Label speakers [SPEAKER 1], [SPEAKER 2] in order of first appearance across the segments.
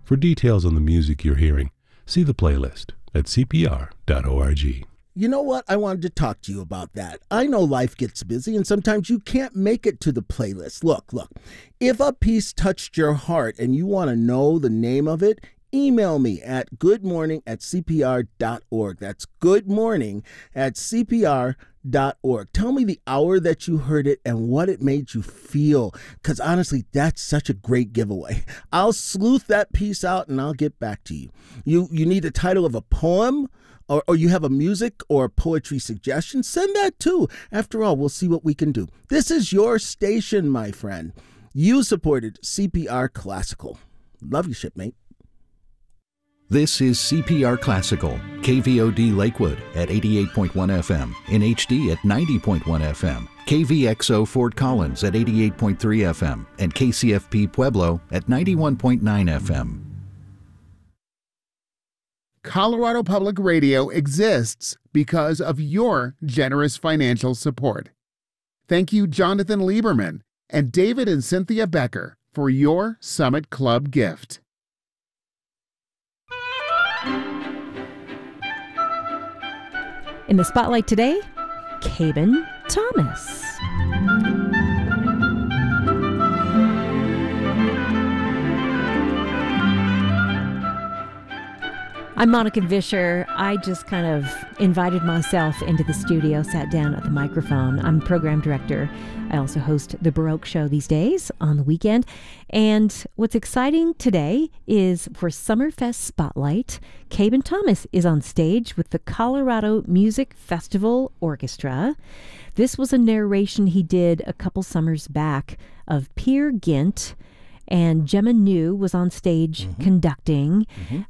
[SPEAKER 1] For details on the music you're hearing, see the playlist at cpr.org.
[SPEAKER 2] You know what? I wanted to talk to you about that. I know life gets busy and sometimes you can't make it to the playlist. Look, if a piece touched your heart and you want to know the name of it, email me at goodmorning@cpr.org. That's goodmorning@cpr.org. Tell me the hour that you heard it and what it made you feel, because honestly, that's such a great giveaway. I'll sleuth that piece out and I'll get back to you. You need the title of a poem, or you have a music or poetry suggestion, send that too. After all, we'll see what we can do. This is your station, my friend. You supported CPR Classical. Love you, shipmate.
[SPEAKER 3] This is CPR Classical, KVOD Lakewood at 88.1 FM, in HD at 90.1 FM, KVXO Fort Collins at 88.3 FM, and KCFP Pueblo at 91.9 FM.
[SPEAKER 4] Colorado Public Radio exists because of your generous financial support. Thank you, Jonathan Lieberman and David and Cynthia Becker, for your Summit Club gift.
[SPEAKER 5] In the spotlight today, Caben Thomas. I'm Monica Vischer. I just kind of invited myself into the studio, sat down at the microphone. I'm program director. I also host The Baroque Show these days on the weekend. And what's exciting today is for Summerfest Spotlight, Caben Thomas is on stage with the Colorado Music Festival Orchestra. This was a narration he did a couple summers back of Peer Gynt, and Gemma New was on stage conducting.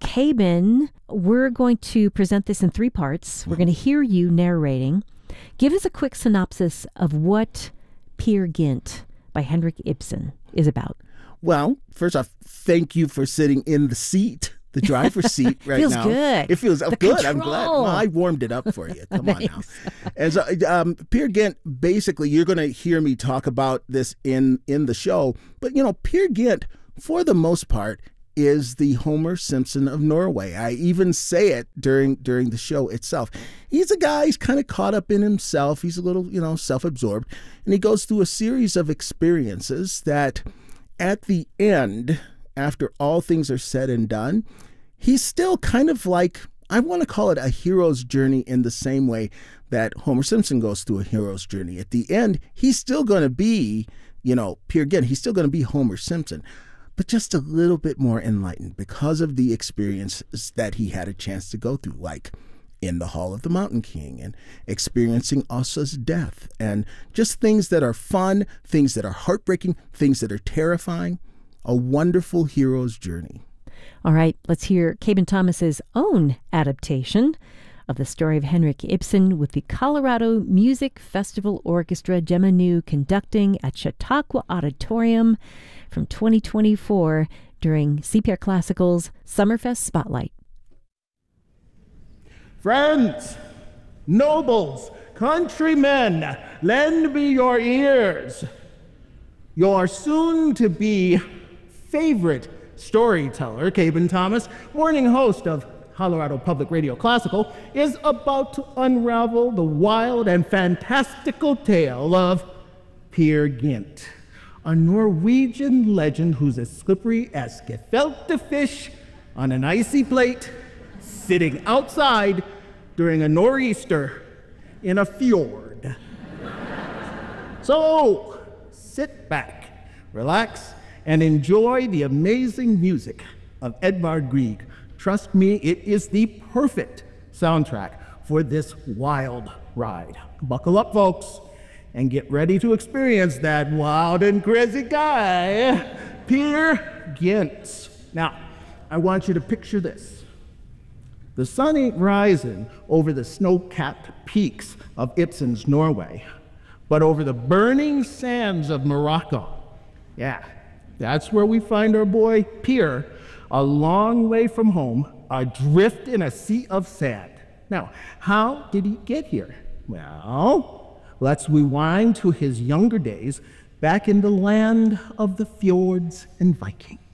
[SPEAKER 5] Caben, we're going to present this in 3 parts. We're going to hear you narrating. Give us a quick synopsis of what Peer Gynt by Henrik Ibsen is about.
[SPEAKER 2] Well, first off, thank you for sitting in the seat, the driver's seat right
[SPEAKER 5] feels
[SPEAKER 2] now.
[SPEAKER 5] Good.
[SPEAKER 2] It feels good.
[SPEAKER 5] Control.
[SPEAKER 2] I'm glad. Well, I warmed it up for you. Come on now. And so, Peer Gynt, basically, you're going to hear me talk about this in the show. But, Peer Gynt, for the most part, is the Homer Simpson of Norway. I even say it during the show itself. He's a guy, he's kind of caught up in himself. He's a little, self-absorbed. And he goes through a series of experiences that at the end, after all things are said and done, he's still kind of like, I want to call it a hero's journey in the same way that Homer Simpson goes through a hero's journey. At the end, he's still going to be, Peer Gynt, he's still going to be Homer Simpson, but just a little bit more enlightened because of the experiences that he had a chance to go through, like in the Hall of the Mountain King and experiencing Asa's death, and just things that are fun, things that are heartbreaking, things that are terrifying. A wonderful hero's journey.
[SPEAKER 5] All right, let's hear Caben Thomas's own adaptation of the story of Henrik Ibsen with the Colorado Music Festival Orchestra, Gemma New conducting at Chautauqua Auditorium from 2024 during CPR Classical's Summerfest Spotlight.
[SPEAKER 6] Friends, nobles, countrymen, lend me your ears. Your soon-to-be favorite storyteller, Caben Thomas, morning host of Colorado Public Radio Classical, is about to unravel the wild and fantastical tale of Peer Gynt, a Norwegian legend who's as slippery as gefilte fish on an icy plate, sitting outside during a nor'easter in a fjord. So, sit back, relax, and enjoy the amazing music of Edvard Grieg. Trust me, it is the perfect soundtrack for this wild ride. Buckle up, folks, and get ready to experience that wild and crazy guy, Peer Gynt. Now, I want you to picture this. The sun ain't rising over the snow-capped peaks of Ibsen's Norway, but over the burning sands of Morocco. Yeah, that's where we find our boy Peer, a long way from home, adrift in a sea of sand. Now, how did he get here? Well, let's rewind to his younger days back in the land of the fjords and Vikings.